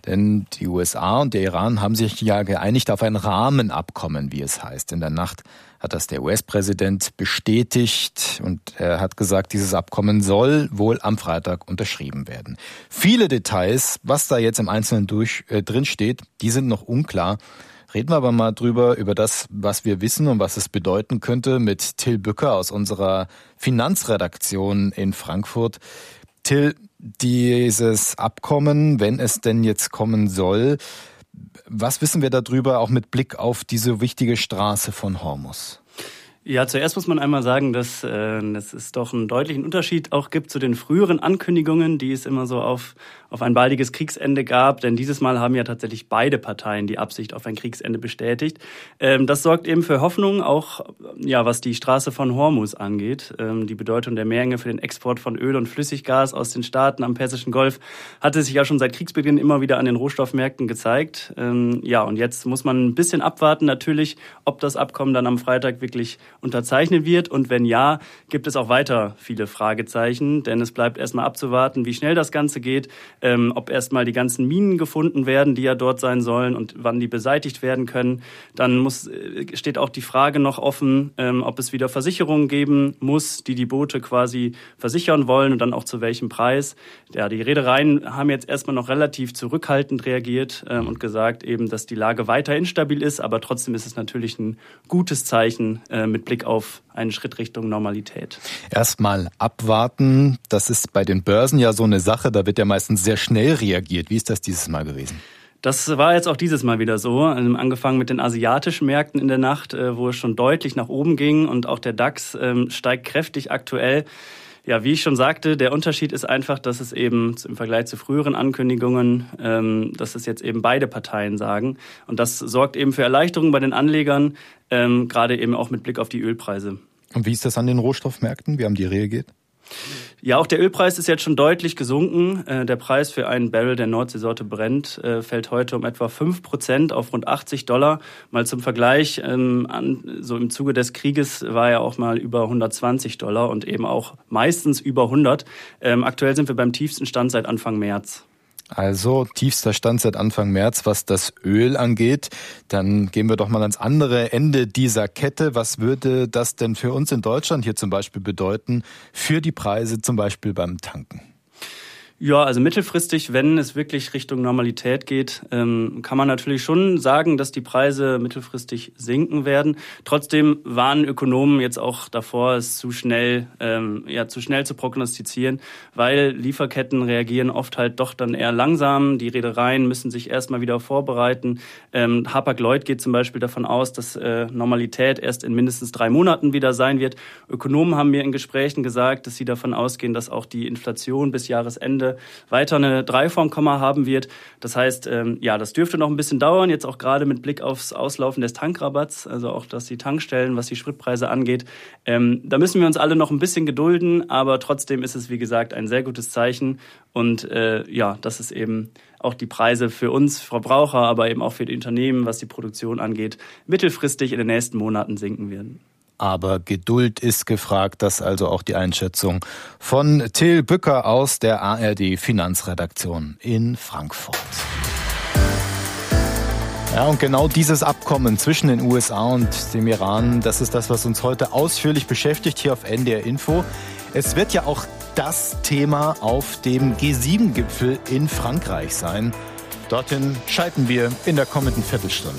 Denn die USA und der Iran haben sich ja geeinigt auf ein Rahmenabkommen, wie es heißt. In der Nacht hat das der US-Präsident bestätigt und er hat gesagt, dieses Abkommen soll wohl am Freitag unterschrieben werden. Viele Details, was da jetzt im Einzelnen drin steht, die sind noch unklar. Reden wir aber mal drüber, über das, was wir wissen und was es bedeuten könnte, mit Till Bücker aus unserer Finanzredaktion in Frankfurt. Till, dieses Abkommen, wenn es denn jetzt kommen soll, was wissen wir darüber, auch mit Blick auf diese wichtige Straße von Hormuz? Ja, zuerst muss man einmal sagen, dass es doch einen deutlichen Unterschied auch gibt zu den früheren Ankündigungen, die es immer so auf ein baldiges Kriegsende gab. Denn dieses Mal haben ja tatsächlich beide Parteien die Absicht auf ein Kriegsende bestätigt. Das sorgt eben für Hoffnung, auch ja, was die Straße von Hormuz angeht. Die Bedeutung der Meerenge für den Export von Öl und Flüssiggas aus den Staaten am Persischen Golf hatte sich ja schon seit Kriegsbeginn immer wieder an den Rohstoffmärkten gezeigt. Ja, und jetzt muss man ein bisschen abwarten natürlich, ob das Abkommen dann am Freitag wirklich unterzeichnet wird. Und wenn ja, gibt es auch weiter viele Fragezeichen, denn es bleibt erstmal abzuwarten, wie schnell das Ganze geht, ob erstmal die ganzen Minen gefunden werden, die ja dort sein sollen und wann die beseitigt werden können. Dann steht auch die Frage noch offen, ob es wieder Versicherungen geben muss, die Boote quasi versichern wollen und dann auch zu welchem Preis. Ja, die Reedereien haben jetzt erstmal noch relativ zurückhaltend reagiert und gesagt eben, dass die Lage weiter instabil ist, aber trotzdem ist es natürlich ein gutes Zeichen mit Blick auf einen Schritt Richtung Normalität. Erstmal abwarten, das ist bei den Börsen ja so eine Sache, da wird ja meistens sehr schnell reagiert. Wie ist das dieses Mal gewesen? Das war jetzt auch dieses Mal wieder so, angefangen mit den asiatischen Märkten in der Nacht, wo es schon deutlich nach oben ging und auch der DAX steigt kräftig aktuell. Ja, wie ich schon sagte, der Unterschied ist einfach, dass es eben im Vergleich zu früheren Ankündigungen, dass es jetzt eben beide Parteien sagen. Und das sorgt eben für Erleichterung bei den Anlegern, gerade eben auch mit Blick auf die Ölpreise. Und wie ist das an den Rohstoffmärkten? Wie haben die reagiert? Ja, auch der Ölpreis ist jetzt schon deutlich gesunken. Der Preis für einen Barrel der Nordseesorte Brent fällt heute um etwa 5% auf rund $80. Mal zum Vergleich, so im Zuge des Krieges war er auch mal über $120 und eben auch meistens über 100. Aktuell sind wir beim tiefsten Stand seit Anfang März. Also tiefster Stand seit Anfang März, was das Öl angeht. Dann gehen wir doch mal ans andere Ende dieser Kette. Was würde das denn für uns in Deutschland hier zum Beispiel bedeuten, für die Preise zum Beispiel beim Tanken? Ja, also mittelfristig, wenn es wirklich Richtung Normalität geht, kann man natürlich schon sagen, dass die Preise mittelfristig sinken werden. Trotzdem warnen Ökonomen jetzt auch davor, es zu schnell zu prognostizieren, weil Lieferketten reagieren oft halt doch dann eher langsam. Die Reedereien müssen sich erstmal wieder vorbereiten. Hapag-Lloyd geht zum Beispiel davon aus, dass Normalität erst in mindestens 3 Monaten wieder sein wird. Ökonomen haben mir in Gesprächen gesagt, dass sie davon ausgehen, dass auch die Inflation bis Jahresende weiter eine 3 vorm Komma haben wird. Das heißt, das dürfte noch ein bisschen dauern, jetzt auch gerade mit Blick aufs Auslaufen des Tankrabatts, also auch, dass die Tankstellen, was die Spritpreise angeht. Da müssen wir uns alle noch ein bisschen gedulden, aber trotzdem ist es, wie gesagt, ein sehr gutes Zeichen und dass es eben auch die Preise für uns Verbraucher, aber eben auch für die Unternehmen, was die Produktion angeht, mittelfristig in den nächsten Monaten sinken werden. Aber Geduld ist gefragt, das also auch die Einschätzung von Till Bücker aus der ARD Finanzredaktion in Frankfurt. Ja, und genau dieses Abkommen zwischen den USA und dem Iran, das ist das, was uns heute ausführlich beschäftigt hier auf NDR Info. Es wird ja auch das Thema auf dem G7-Gipfel in Frankreich sein. Dorthin schalten wir in der kommenden Viertelstunde.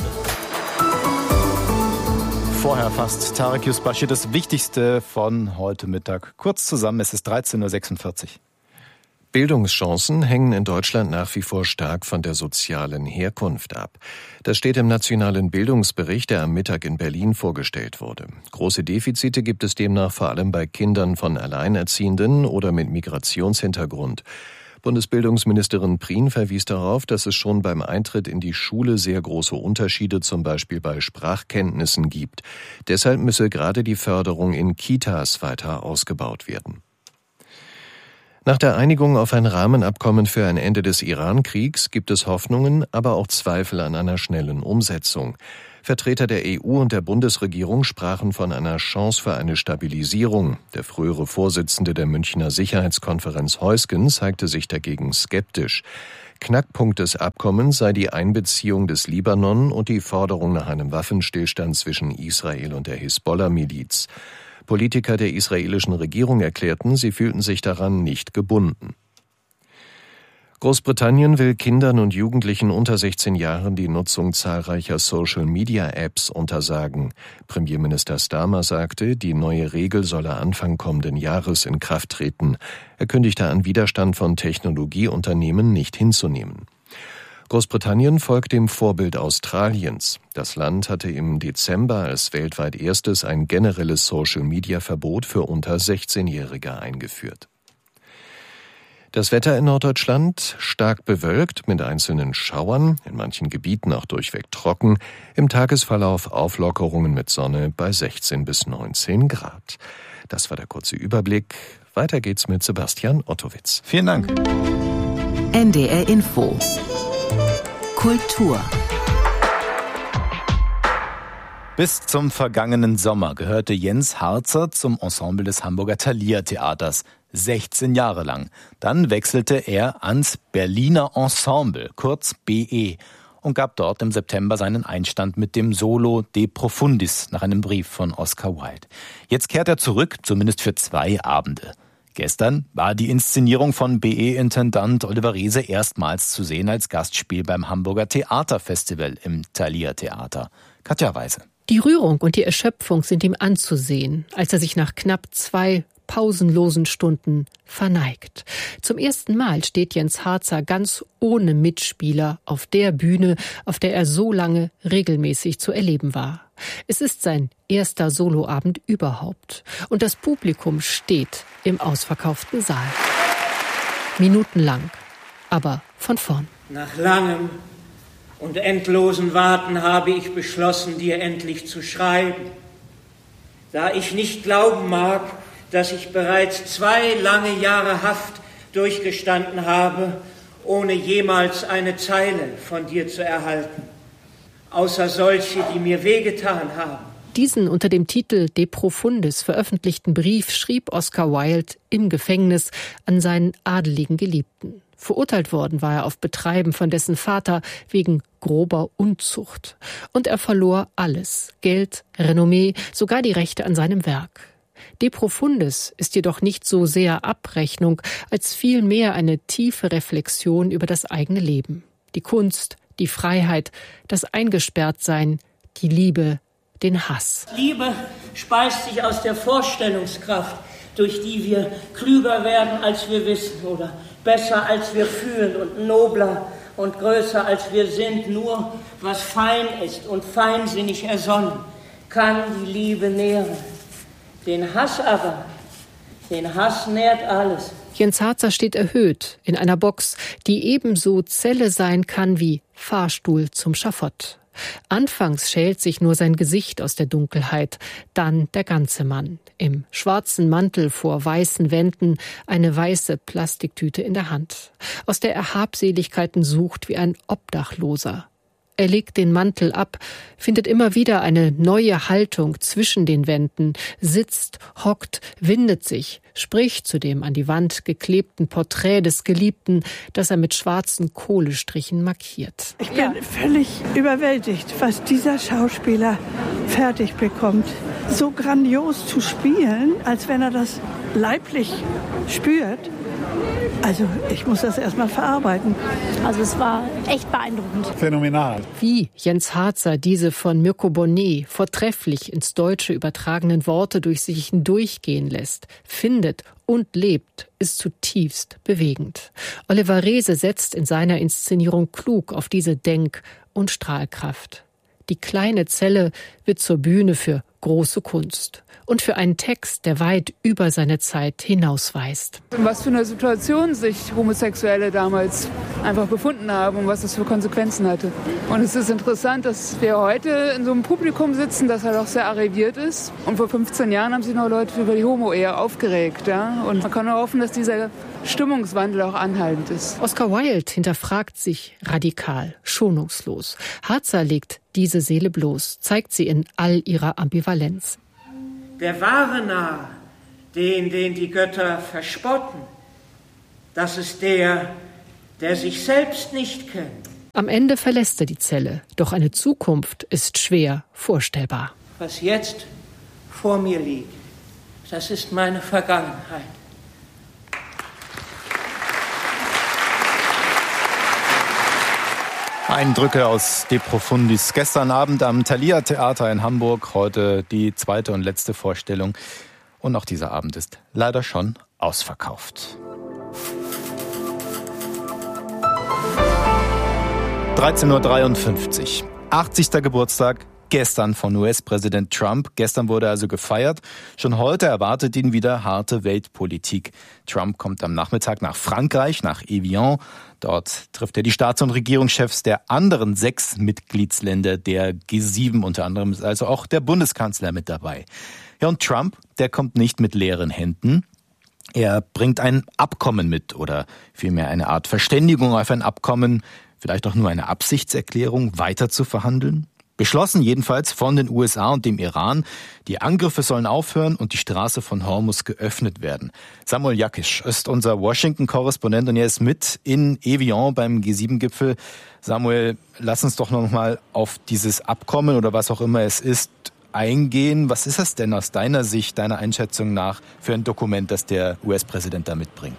Vorher fasst Tarek Yusbashi das Wichtigste von heute Mittag kurz zusammen. Es ist 13.46 Uhr. Bildungschancen hängen in Deutschland nach wie vor stark von der sozialen Herkunft ab. Das steht im Nationalen Bildungsbericht, der am Mittag in Berlin vorgestellt wurde. Große Defizite gibt es demnach vor allem bei Kindern von Alleinerziehenden oder mit Migrationshintergrund. Bundesbildungsministerin Prien verwies darauf, dass es schon beim Eintritt in die Schule sehr große Unterschiede zum Beispiel bei Sprachkenntnissen gibt. Deshalb müsse gerade die Förderung in Kitas weiter ausgebaut werden. Nach der Einigung auf ein Rahmenabkommen für ein Ende des Iran-Kriegs gibt es Hoffnungen, aber auch Zweifel an einer schnellen Umsetzung. Vertreter der EU und der Bundesregierung sprachen von einer Chance für eine Stabilisierung. Der frühere Vorsitzende der Münchner Sicherheitskonferenz Heusgen zeigte sich dagegen skeptisch. Knackpunkt des Abkommens sei die Einbeziehung des Libanon und die Forderung nach einem Waffenstillstand zwischen Israel und der Hisbollah-Miliz. Politiker der israelischen Regierung erklärten, sie fühlten sich daran nicht gebunden. Großbritannien will Kindern und Jugendlichen unter 16 Jahren die Nutzung zahlreicher Social-Media-Apps untersagen. Premierminister Starmer sagte, die neue Regel solle Anfang kommenden Jahres in Kraft treten. Er kündigte an, Widerstand von Technologieunternehmen nicht hinzunehmen. Großbritannien folgt dem Vorbild Australiens. Das Land hatte im Dezember als weltweit erstes ein generelles Social-Media-Verbot für unter 16-Jährige eingeführt. Das Wetter in Norddeutschland stark bewölkt mit einzelnen Schauern, in manchen Gebieten auch durchweg trocken, im Tagesverlauf Auflockerungen mit Sonne bei 16 bis 19 Grad. Das war der kurze Überblick. Weiter geht's mit Sebastian Ottowitz. Vielen Dank. NDR Info. Kultur. Bis zum vergangenen Sommer gehörte Jens Harzer zum Ensemble des Hamburger Thalia Theaters. 16 Jahre lang. Dann wechselte er ans Berliner Ensemble, kurz BE, und gab dort im September seinen Einstand mit dem Solo De Profundis nach einem Brief von Oscar Wilde. Jetzt kehrt er zurück, zumindest für 2 Abende. Gestern war die Inszenierung von BE-Intendant Oliver Reese erstmals zu sehen als Gastspiel beim Hamburger Theaterfestival im Thalia Theater. Katja Weise. Die Rührung und die Erschöpfung sind ihm anzusehen, als er sich nach knapp 2 pausenlosen Stunden verneigt. Zum ersten Mal steht Jens Harzer ganz ohne Mitspieler auf der Bühne, auf der er so lange regelmäßig zu erleben war. Es ist sein erster Soloabend überhaupt. Und das Publikum steht im ausverkauften Saal. Minutenlang, aber von vorn. Nach langem und endlosen Warten habe ich beschlossen, dir endlich zu schreiben. Da ich nicht glauben mag, dass ich bereits 2 lange Jahre Haft durchgestanden habe, ohne jemals eine Zeile von dir zu erhalten. Außer solche, die mir wehgetan haben. Diesen unter dem Titel De Profundis veröffentlichten Brief schrieb Oscar Wilde im Gefängnis an seinen adeligen Geliebten. Verurteilt worden war er auf Betreiben von dessen Vater wegen grober Unzucht. Und er verlor alles: Geld, Renommee, sogar die Rechte an seinem Werk. De Profundis ist jedoch nicht so sehr Abrechnung, als vielmehr eine tiefe Reflexion über das eigene Leben. Die Kunst, die Freiheit, das Eingesperrtsein, die Liebe, den Hass. Liebe speist sich aus der Vorstellungskraft, durch die wir klüger werden, als wir wissen, oder besser, als wir fühlen, und nobler und größer, als wir sind. Nur was fein ist und feinsinnig ersonnen, kann die Liebe nähren. Den Hass nährt alles. Jens Harzer steht erhöht in einer Box, die ebenso Zelle sein kann wie Fahrstuhl zum Schafott. Anfangs schält sich nur sein Gesicht aus der Dunkelheit, dann der ganze Mann. Im schwarzen Mantel vor weißen Wänden, eine weiße Plastiktüte in der Hand. Aus der er Habseligkeiten sucht wie ein Obdachloser. Er legt den Mantel ab, findet immer wieder eine neue Haltung zwischen den Wänden, sitzt, hockt, windet sich, spricht zu dem an die Wand geklebten Porträt des Geliebten, das er mit schwarzen Kohlestrichen markiert. Ich bin völlig überwältigt, was dieser Schauspieler fertig bekommt. So grandios zu spielen, als wenn er das leiblich spürt. Also ich muss das erstmal verarbeiten. Also es war echt beeindruckend. Phänomenal. Wie Jens Harzer diese von Mirko Bonnet vortrefflich ins Deutsche übertragenen Worte durch sich hindurchgehen lässt, findet und lebt, ist zutiefst bewegend. Oliver Reese setzt in seiner Inszenierung klug auf diese Denk- und Strahlkraft. Die kleine Zelle wird zur Bühne für große Kunst. Und für einen Text, der weit über seine Zeit hinausweist. In was für einer Situation sich Homosexuelle damals einfach befunden haben und was das für Konsequenzen hatte. Und es ist interessant, dass wir heute in so einem Publikum sitzen, das halt auch sehr arriviert ist. Und vor 15 Jahren haben sich noch Leute über die Homo-Ehe aufgeregt. Ja? Und man kann nur hoffen, dass dieser Stimmungswandel auch anhaltend ist. Oscar Wilde hinterfragt sich radikal, schonungslos. Harzer legt diese Seele bloß, zeigt sie in all ihrer Ambivalenz. Der wahre Narr, den die Götter verspotten, das ist der, der sich selbst nicht kennt. Am Ende verlässt er die Zelle, doch eine Zukunft ist schwer vorstellbar. Was jetzt vor mir liegt, das ist meine Vergangenheit. Eindrücke aus De Profundis. Gestern Abend am Thalia Theater in Hamburg, heute die zweite und letzte Vorstellung. Und auch dieser Abend ist leider schon ausverkauft. 13:53 Uhr. 80. Geburtstag. Gestern von US-Präsident Trump. Gestern wurde also gefeiert. Schon heute erwartet ihn wieder harte Weltpolitik. Trump kommt am Nachmittag nach Frankreich, nach Evian. Dort trifft er die Staats- und Regierungschefs der anderen 6 Mitgliedsländer der G7. Unter anderem ist also auch der Bundeskanzler mit dabei. Ja, und Trump, der kommt nicht mit leeren Händen. Er bringt ein Abkommen mit oder vielmehr eine Art Verständigung auf ein Abkommen, vielleicht auch nur eine Absichtserklärung, weiter zu verhandeln. Beschlossen jedenfalls von den USA und dem Iran. Die Angriffe sollen aufhören und die Straße von Hormuz geöffnet werden. Samuel Jakisch ist unser Washington-Korrespondent und er ist mit in Evian beim G7-Gipfel. Samuel, lass uns doch noch mal auf dieses Abkommen oder was auch immer es ist eingehen. Was ist es denn aus deiner Sicht, deiner Einschätzung nach für ein Dokument, das der US-Präsident da mitbringt?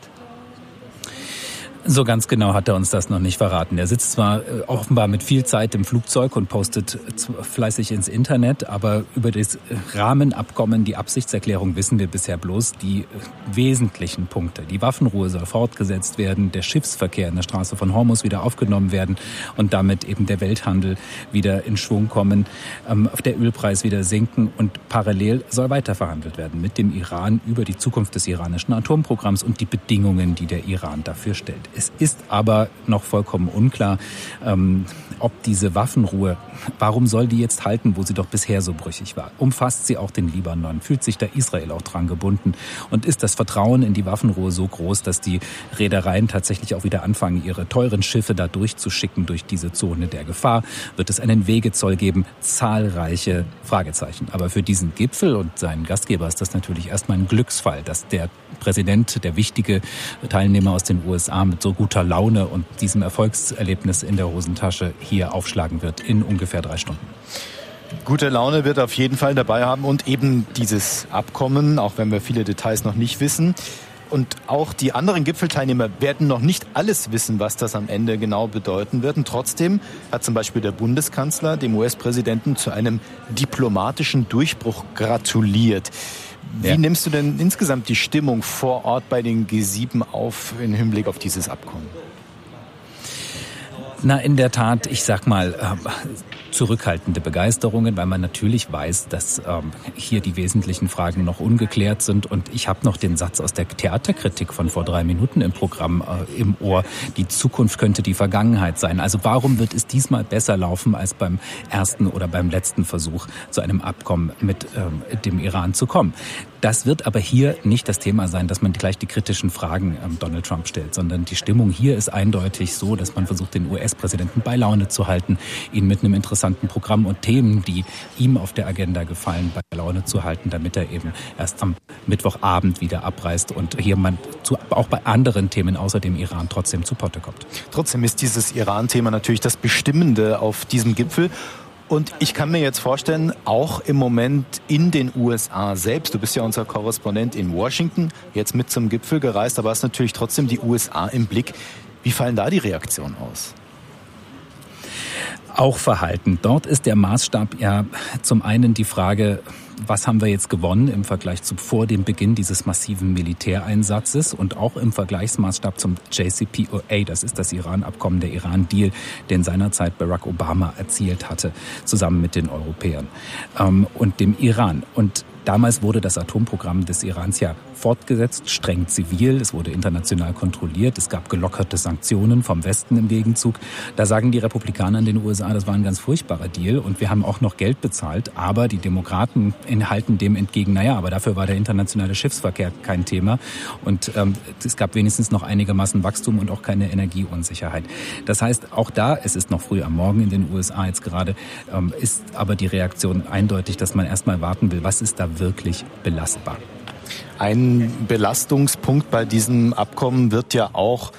So ganz genau hat er uns das noch nicht verraten. Er sitzt zwar offenbar mit viel Zeit im Flugzeug und postet fleißig ins Internet, aber über das Rahmenabkommen, die Absichtserklärung, wissen wir bisher bloß die wesentlichen Punkte. Die Waffenruhe soll fortgesetzt werden, der Schiffsverkehr in der Straße von Hormuz wieder aufgenommen werden und damit eben der Welthandel wieder in Schwung kommen, der Ölpreis wieder sinken und parallel soll weiter verhandelt werden mit dem Iran über die Zukunft des iranischen Atomprogramms und die Bedingungen, die der Iran dafür stellt. Es ist aber noch vollkommen unklar, ob diese Waffenruhe, warum soll die jetzt halten, wo sie doch bisher so brüchig war? Umfasst sie auch den Libanon? Fühlt sich da Israel auch dran gebunden? Und ist das Vertrauen in die Waffenruhe so groß, dass die Reedereien tatsächlich auch wieder anfangen, ihre teuren Schiffe da durchzuschicken durch diese Zone der Gefahr? Wird es einen Wegezoll geben? Zahlreiche Fragezeichen. Aber für diesen Gipfel und seinen Gastgeber ist das natürlich erstmal ein Glücksfall, dass der Präsident, der wichtige Teilnehmer aus den USA mit so guter Laune und diesem Erfolgserlebnis in der Hosentasche hier aufschlagen wird in ungefähr 3 Stunden. Gute Laune wird er auf jeden Fall dabei haben und eben dieses Abkommen, auch wenn wir viele Details noch nicht wissen. Und auch die anderen Gipfelteilnehmer werden noch nicht alles wissen, was das am Ende genau bedeuten wird. Und trotzdem hat zum Beispiel der Bundeskanzler dem US-Präsidenten zu einem diplomatischen Durchbruch gratuliert. Wie nimmst du denn insgesamt die Stimmung vor Ort bei den G7 auf im Hinblick auf dieses Abkommen? Na, in der Tat, ich sag mal, zurückhaltende Begeisterungen, weil man natürlich weiß, dass hier die wesentlichen Fragen noch ungeklärt sind. Und ich habe noch den Satz aus der Theaterkritik von vor 3 Minuten im Programm im Ohr. Die Zukunft könnte die Vergangenheit sein. Also warum wird es diesmal besser laufen als beim ersten oder beim letzten Versuch, zu einem Abkommen mit dem Iran zu kommen? Das wird aber hier nicht das Thema sein, dass man gleich die kritischen Fragen Donald Trump stellt, sondern die Stimmung hier ist eindeutig so, dass man versucht, den US-Präsidenten bei Laune zu halten, ihn mit einem interessanten Programm und Themen, die ihm auf der Agenda gefallen, bei Laune zu halten, damit er eben erst am Mittwochabend wieder abreist und hier man auch bei anderen Themen außer dem Iran trotzdem zu Potte kommt. Trotzdem ist dieses Iran-Thema natürlich das Bestimmende auf diesem Gipfel. Und ich kann mir jetzt vorstellen, auch im Moment in den USA selbst, du bist ja unser Korrespondent in Washington, jetzt mit zum Gipfel gereist, aber hast natürlich trotzdem die USA im Blick. Wie fallen da die Reaktionen aus? Auch verhalten. Dort ist der Maßstab ja zum einen die Frage, was haben wir jetzt gewonnen im Vergleich zu vor dem Beginn dieses massiven Militäreinsatzes und auch im Vergleichsmaßstab zum JCPOA, das ist das Iran-Abkommen, der Iran-Deal, den seinerzeit Barack Obama erzielt hatte, zusammen mit den Europäern und dem Iran. Und damals wurde das Atomprogramm des Irans ja fortgesetzt, streng zivil. Es wurde international kontrolliert. Es gab gelockerte Sanktionen vom Westen im Gegenzug. Da sagen die Republikaner in den USA, das war ein ganz furchtbarer Deal und wir haben auch noch Geld bezahlt. Aber die Demokraten halten dem entgegen, naja, aber dafür war der internationale Schiffsverkehr kein Thema. Und es gab wenigstens noch einigermaßen Wachstum und auch keine Energieunsicherheit. Das heißt, auch da, es ist noch früh am Morgen in den USA jetzt gerade, ist aber die Reaktion eindeutig, dass man erstmal warten will, was ist da wirklich belastbar. Ein Belastungspunkt bei diesem Abkommen wird ja auch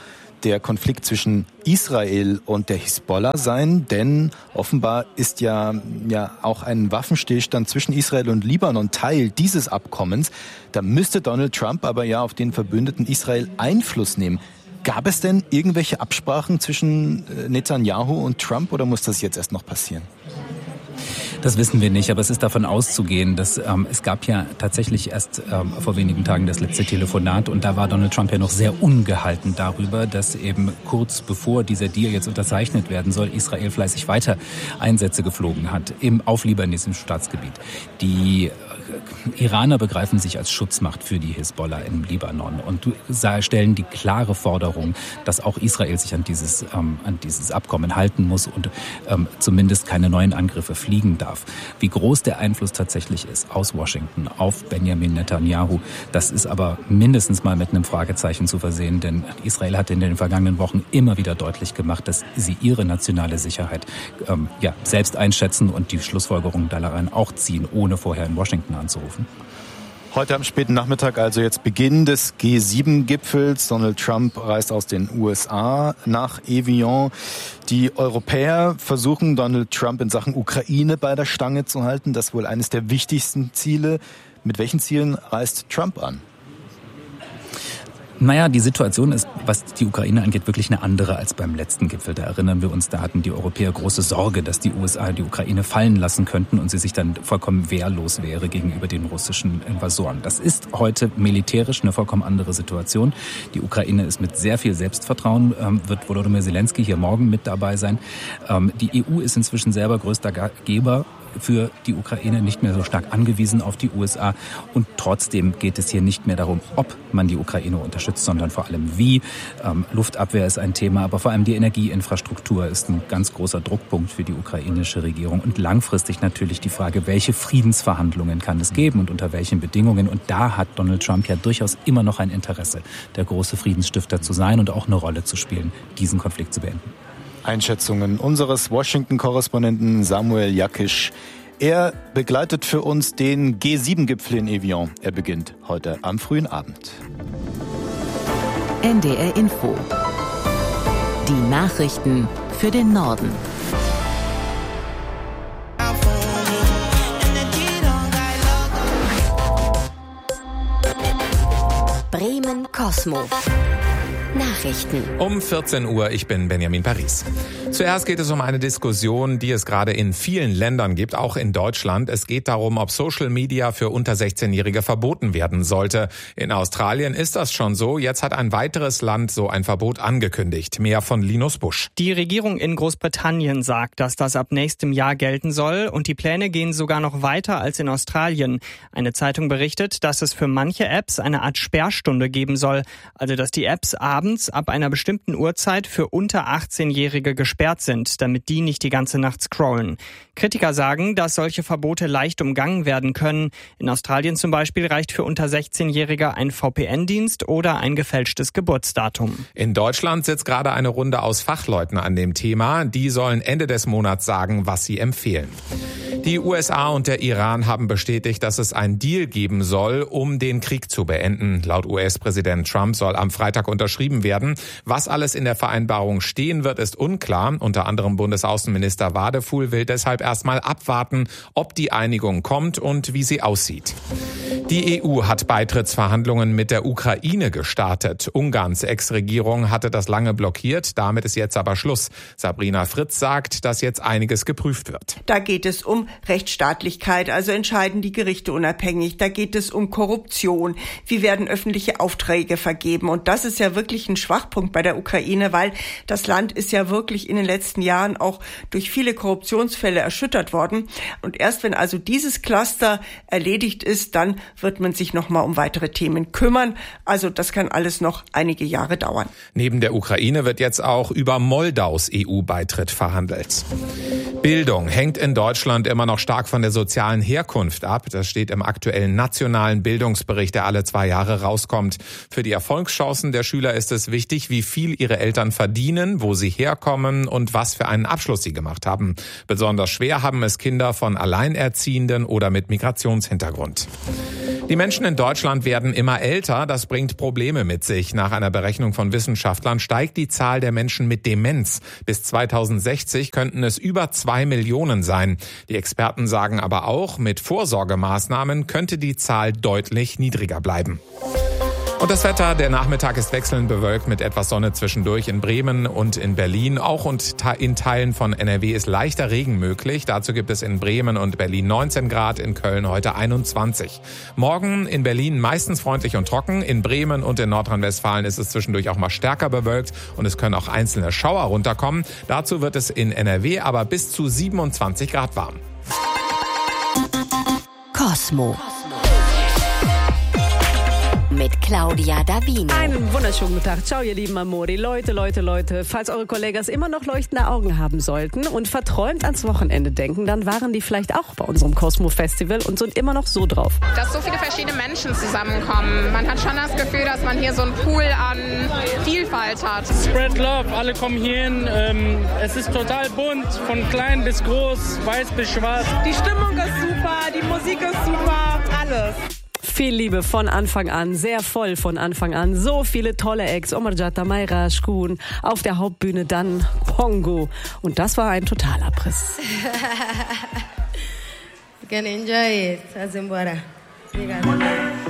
der Konflikt zwischen Israel und der Hisbollah sein, denn offenbar ist ja auch ein Waffenstillstand zwischen Israel und Libanon Teil dieses Abkommens. Da müsste Donald Trump aber ja auf den Verbündeten Israel Einfluss nehmen. Gab es denn irgendwelche Absprachen zwischen Netanyahu und Trump oder muss das jetzt erst noch passieren? Das wissen wir nicht, aber es ist davon auszugehen, dass es gab ja tatsächlich erst vor wenigen Tagen das letzte Telefonat und da war Donald Trump ja noch sehr ungehalten darüber, dass eben kurz bevor dieser Deal jetzt unterzeichnet werden soll, Israel fleißig weiter Einsätze geflogen hat auf libanesischen Staatsgebiet. Die Iraner begreifen sich als Schutzmacht für die Hisbollah im Libanon und stellen die klare Forderung, dass auch Israel sich an dieses Abkommen halten muss und zumindest keine neuen Angriffe fliegen darf. Wie groß der Einfluss tatsächlich ist aus Washington auf Benjamin Netanyahu, das ist aber mindestens mal mit einem Fragezeichen zu versehen, denn Israel hat in den vergangenen Wochen immer wieder deutlich gemacht, dass sie ihre nationale Sicherheit selbst einschätzen und die Schlussfolgerungen daran auch ziehen, ohne vorher in Washington anzurufen. Heute am späten Nachmittag, also jetzt Beginn des G7-Gipfels. Donald Trump reist aus den USA nach Evian. Die Europäer versuchen, Donald Trump in Sachen Ukraine bei der Stange zu halten. Das ist wohl eines der wichtigsten Ziele. Mit welchen Zielen reist Trump an? Naja, die Situation ist, was die Ukraine angeht, wirklich eine andere als beim letzten Gipfel. Da erinnern wir uns, da hatten die Europäer große Sorge, dass die USA die Ukraine fallen lassen könnten und sie sich dann vollkommen wehrlos wäre gegenüber den russischen Invasoren. Das ist heute militärisch eine vollkommen andere Situation. Die Ukraine ist mit sehr viel Selbstvertrauen, wird Volodymyr Zelensky hier morgen mit dabei sein. Die EU ist inzwischen selber größter Geber für die Ukraine, nicht mehr so stark angewiesen auf die USA. Und trotzdem geht es hier nicht mehr darum, ob man die Ukraine unterstützt, sondern vor allem wie. Luftabwehr ist ein Thema, aber vor allem die Energieinfrastruktur ist ein ganz großer Druckpunkt für die ukrainische Regierung. Und langfristig natürlich die Frage, welche Friedensverhandlungen kann es geben und unter welchen Bedingungen. Und da hat Donald Trump ja durchaus immer noch ein Interesse, der große Friedensstifter zu sein und auch eine Rolle zu spielen, diesen Konflikt zu beenden. Einschätzungen unseres Washington-Korrespondenten Samuel Jakisch. Er begleitet für uns den G7-Gipfel in Evian. Er beginnt heute am frühen Abend. NDR Info. Die Nachrichten für den Norden. Bremen Cosmo. Nachrichten. Um 14 Uhr, ich bin Benjamin Paris. Zuerst geht es um eine Diskussion, die es gerade in vielen Ländern gibt, auch in Deutschland. Es geht darum, ob Social Media für unter 16-Jährige verboten werden sollte. In Australien ist das schon so. Jetzt hat ein weiteres Land so ein Verbot angekündigt. Mehr von Linus Busch. Die Regierung in Großbritannien sagt, dass das ab nächstem Jahr gelten soll und die Pläne gehen sogar noch weiter als in Australien. Eine Zeitung berichtet, dass es für manche Apps eine Art Sperrstunde geben soll, also dass die Apps abends ab einer bestimmten Uhrzeit für unter 18-Jährige gesperrt sind, damit die nicht die ganze Nacht scrollen. Kritiker sagen, dass solche Verbote leicht umgangen werden können. In Australien zum Beispiel reicht für unter 16-Jährige ein VPN-Dienst oder ein gefälschtes Geburtsdatum. In Deutschland sitzt gerade eine Runde aus Fachleuten an dem Thema. Die sollen Ende des Monats sagen, was sie empfehlen. Die USA und der Iran haben bestätigt, dass es einen Deal geben soll, um den Krieg zu beenden. Laut US-Präsident Trump soll am Freitag unterschrieben werden. Was alles in der Vereinbarung stehen wird, ist unklar. Unter anderem Bundesaußenminister Wadefuhl will deshalb erstmal abwarten, ob die Einigung kommt und wie sie aussieht. Die EU hat Beitrittsverhandlungen mit der Ukraine gestartet. Ungarns Ex-Regierung hatte das lange blockiert. Damit ist jetzt aber Schluss. Sabrina Fritz sagt, dass jetzt einiges geprüft wird. Da geht es um Rechtsstaatlichkeit, also entscheiden die Gerichte unabhängig. Da geht es um Korruption. Wie werden öffentliche Aufträge vergeben? Und das ist ja wirklich ein Schwachpunkt bei der Ukraine, weil das Land ist ja wirklich in den letzten Jahren auch durch viele Korruptionsfälle erschüttert worden. Und erst wenn also dieses Cluster erledigt ist, dann wird man sich nochmal um weitere Themen kümmern. Also das kann alles noch einige Jahre dauern. Neben der Ukraine wird jetzt auch über Moldaus EU-Beitritt verhandelt. Bildung hängt in Deutschland immer noch stark von der sozialen Herkunft ab. Das steht im aktuellen nationalen Bildungsbericht, der alle 2 Jahre rauskommt. Für die Erfolgschancen der Schüler ist es wichtig, wie viel ihre Eltern verdienen, wo sie herkommen und was für einen Abschluss sie gemacht haben. Besonders schwer haben es Kinder von Alleinerziehenden oder mit Migrationshintergrund. Die Menschen in Deutschland werden immer älter. Das bringt Probleme mit sich. Nach einer Berechnung von Wissenschaftlern steigt die Zahl der Menschen mit Demenz. Bis 2060 könnten es über 2 Millionen sein. Die Experten sagen aber auch, mit Vorsorgemaßnahmen könnte die Zahl deutlich niedriger bleiben. Und das Wetter, der Nachmittag ist wechselnd bewölkt mit etwas Sonne zwischendurch in Bremen und in Berlin. Auch und in Teilen von NRW ist leichter Regen möglich. Dazu gibt es in Bremen und Berlin 19 Grad, in Köln heute 21. Morgen in Berlin meistens freundlich und trocken. In Bremen und in Nordrhein-Westfalen ist es zwischendurch auch mal stärker bewölkt und es können auch einzelne Schauer runterkommen. Dazu wird es in NRW aber bis zu 27 Grad warm. Cosmo. Mit Claudia Davino. Einen wunderschönen guten Tag. Ciao, ihr lieben Amori. Leute. Falls eure Kollegas immer noch leuchtende Augen haben sollten und verträumt ans Wochenende denken, dann waren die vielleicht auch bei unserem Cosmo Festival und sind immer noch so drauf. Dass so viele verschiedene Menschen zusammenkommen. Man hat schon das Gefühl, dass man hier so einen Pool an Vielfalt hat. Spread Love. Alle kommen hier hin. Es ist total bunt. Von klein bis groß, weiß bis schwarz. Die Stimmung ist super. Die Musik ist super. Alles. Viel Liebe von Anfang an, sehr voll von Anfang an. So viele tolle Acts. Omar Jatta, Mayra, Shkun. Auf der Hauptbühne dann Pongo. Und das war ein Totalabriss. You can enjoy it. As in Bora.